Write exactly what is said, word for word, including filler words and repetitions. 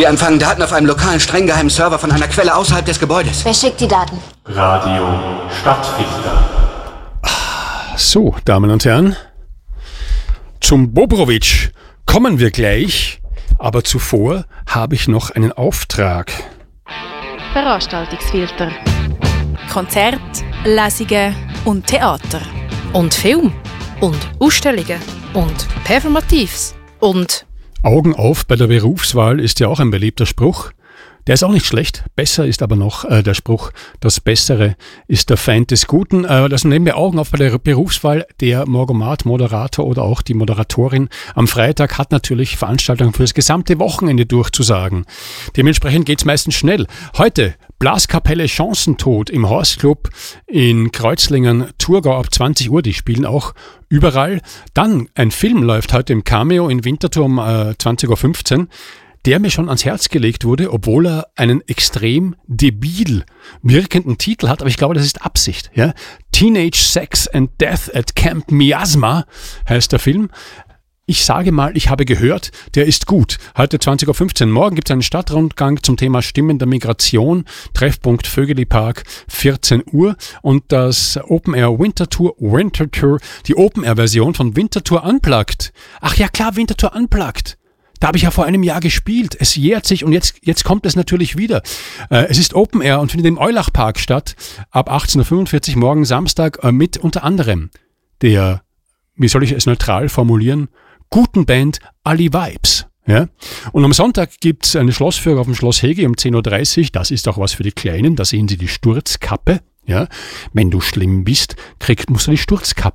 Wir empfangen Daten auf einem lokalen, streng geheimen Server von einer Quelle außerhalb des Gebäudes. Wer schickt die Daten? Radio Stadtfilter. So, Damen und Herren, zum Bobrovitsch kommen wir gleich, aber zuvor habe ich noch einen Auftrag. Veranstaltungsfilter. Konzert, Lesungen und Theater. Und Film. Und Ausstellungen. Und Performatives. Und... Augen auf bei der Berufswahl ist ja auch ein beliebter Spruch. Der ist auch nicht schlecht. Besser ist aber noch äh, der Spruch, das Bessere ist der Feind des Guten. Äh, das nehmen wir Augen auf bei der Berufswahl. Der Morgomat, Moderator oder auch die Moderatorin am Freitag hat natürlich Veranstaltungen für das gesamte Wochenende durchzusagen. Dementsprechend geht's meistens schnell. Heute Blaskapelle Chancentod im Horstclub in Kreuzlingen, Thurgau ab zwanzig Uhr. Die spielen auch überall. Dann ein Film läuft heute im Cameo in Winterthur um äh, zwanzig Uhr fünfzehn. Der mir schon ans Herz gelegt wurde, obwohl er einen extrem debil wirkenden Titel hat, aber ich glaube, das ist Absicht. Ja? Teenage Sex and Death at Camp Miasma heißt der Film. Ich sage mal, ich habe gehört, der ist gut. Heute zwanzig Uhr fünfzehn. Morgen gibt es einen Stadtrundgang zum Thema Stimmen der Migration. Treffpunkt Vögeli Park, vierzehn Uhr. Und das Open Air Winterthur, Winterthur, die Open Air Version von Winterthur Unplugged. Ach ja klar, Winterthur Unplugged. Da habe ich ja vor einem Jahr gespielt. Es jährt sich und jetzt, jetzt kommt es natürlich wieder. Äh, es ist Open Air und findet im Eulachpark statt. Ab achtzehn Uhr fünfundvierzig morgen Samstag äh, mit unter anderem der, wie soll ich es neutral formulieren, guten Band Ali Vibes. Ja? Und am Sonntag gibt es eine Schlossführung auf dem Schloss Hegi um zehn Uhr dreißig. Das ist auch was für die Kleinen. Da sehen Sie die Sturzkappe. Ja? Wenn du schlimm bist, kriegst, musst du die Sturzkappe